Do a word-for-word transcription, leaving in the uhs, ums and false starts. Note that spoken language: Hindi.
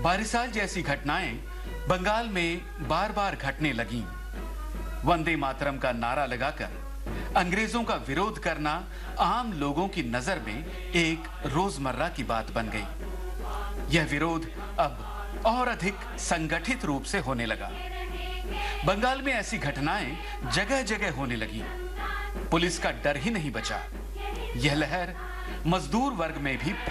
बारिसाल जैसी घटनाएं बंगाल में बार बार घटने लगीं। वंदे मातरम का नारा लगाकर अंग्रेजों का विरोध करना आम लोगों की नजर में एक रोजमर्रा की बात बन गई। यह विरोध अब और अधिक संगठित रूप से होने लगा। बंगाल में ऐसी घटनाएं जगह जगह होने लगी। पुलिस का डर ही नहीं बचा। यह लहर मजदूर वर्ग में भी